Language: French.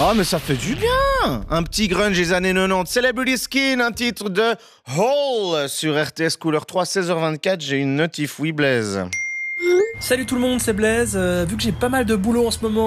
Oh, mais ça fait du bien. Un petit grunge des années 90. Celebrity Skin, un titre de Hole sur RTS Couleur 3, 16h24. J'ai une notif, oui Blaise. Salut tout le monde, c'est Blaise. Vu que j'ai pas mal de boulot en ce moment,